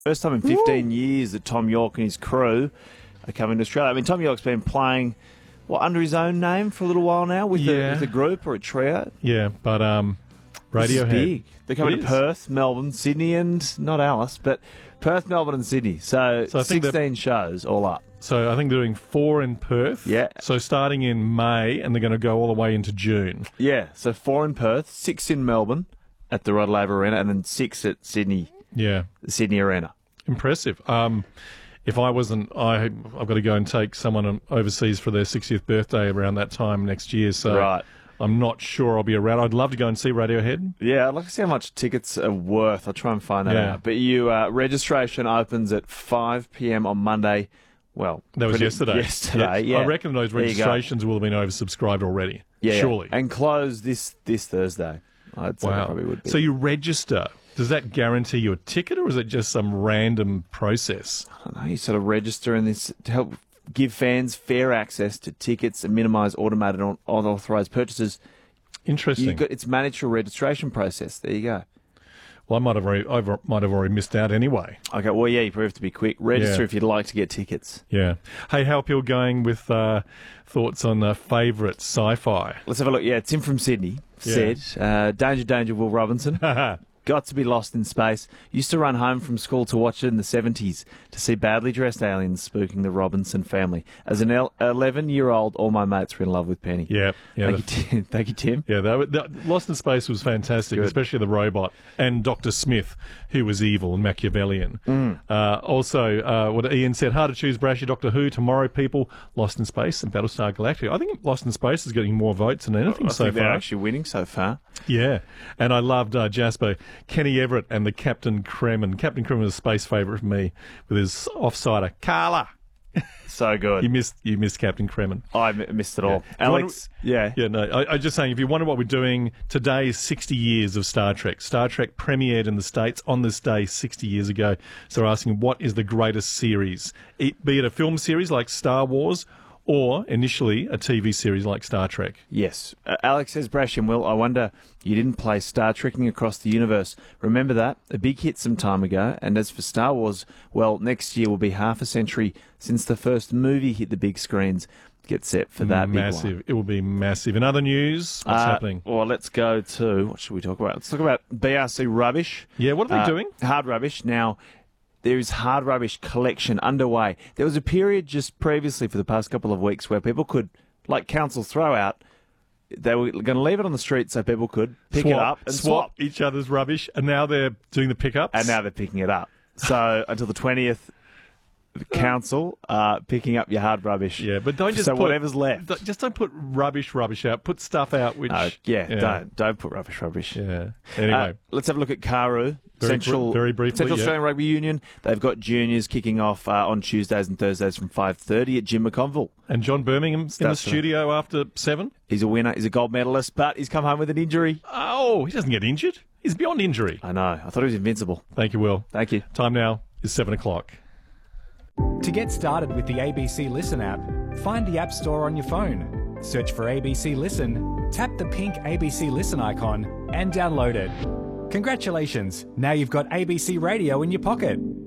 First time in 15 years that Tom York and his crew are coming to Australia. I mean, Tom York's been playing, under his own name for a little while now with a group or a trio. Yeah, but Radiohead. This is big. They're coming to Perth, Melbourne, Sydney, and not Alice, but Perth, Melbourne, and Sydney. So I think 16 shows all up. So I think they're doing 4 in Perth. Yeah. So starting in May, and they're going to go all the way into June. Yeah. So 4 in Perth, 6 in Melbourne at the Rod Laver Arena, and then 6 at Sydney. Yeah. The Sydney Arena. Impressive. If I wasn't, I've got to go and take someone overseas for their 60th birthday around that time next year. So right. I'm not sure I'll be around. I'd love to go and see Radiohead. Yeah, I'd like to see how much tickets are worth. I'll try and find that out. But registration opens at 5 p.m. on Monday. Well, that was yesterday. Yesterday, yeah. I reckon those registrations will have been oversubscribed already. Yeah, surely. And close this Thursday. I'd say it probably would be. So you register. Does that guarantee you a ticket, or is it just some random process? I don't know. You sort of register in this to help give fans fair access to tickets and minimise automated or unauthorised purchases. Interesting. It's managed through a registration process. There you go. Well, I might have already missed out anyway. Okay, well, yeah, you probably have to be quick. Register if you'd like to get tickets. Yeah. Hey, how are people going with thoughts on favourite sci-fi? Let's have a look. Yeah, it's in from Sydney. Said, Danger, Will Robinson. Got to be lost in space. Used to run home from school to watch it in the 70s to see badly dressed aliens spooking the Robinson family. As an 11-year-old, all my mates were in love with Penny. Yeah. Thank you, Tim. Yeah, Lost in Space was fantastic, especially the robot and Dr. Smith, who was evil and Machiavellian. Also, what Ian said, hard to choose Brashy, Doctor Who, Tomorrow People, Lost in Space and Battlestar Galactica. I think Lost in Space is getting more votes than anything so far. They're actually winning so far. Yeah, and I loved Jasper, Kenny Everett and the Captain Kremen. Captain Kremen was a space favourite for me with his offsider, Carla. So good. You missed Captain Kremen. I missed it all. Alex, I'm just saying, if you wonder what we're doing, today is 60 years of Star Trek. Star Trek premiered in the States on this day 60 years ago. So we're asking, what is the greatest series? Be it a film series like Star Wars, or initially a TV series like Star Trek. Yes. Alex says, Brash and Will, I wonder you didn't play Star Trekking Across the Universe. Remember that? A big hit some time ago. And as for Star Wars, well, next year will be half a century since the first movie hit the big screens. Get set for that. Massive. Big one. It will be massive. In other news, what's happening? Well, let's go to, what should we talk about? Let's talk about BRC Rubbish. Yeah, what are they doing? Hard Rubbish. Now, there is Hard Rubbish collection underway. There was a period just previously for the past couple of weeks where people could, like council throw out, they were going to leave it on the street so people could pick it up and swap each other's rubbish, and now they're doing the pickups. And now they're picking it up. So until the 20th, the council picking up your hard rubbish. Yeah, but don't just put whatever's left. Just don't put rubbish out. Put stuff out which. Don't put rubbish. Yeah. Anyway, let's have a look at Carew. Very briefly, Central Australian Rugby Union. They've got juniors kicking off on Tuesdays and Thursdays from 5:30 at Jim McConville. And John Birmingham's in the studio after 7. He's a winner. He's a gold medalist, but he's come home with an injury. Oh, he doesn't get injured. He's beyond injury. I know. I thought he was invincible. Thank you, Will. Thank you. Time now is 7 o'clock. To get started with the ABC Listen app, find the App Store on your phone. Search for ABC Listen, tap the pink ABC Listen icon, and download it. Congratulations! Now you've got ABC Radio in your pocket.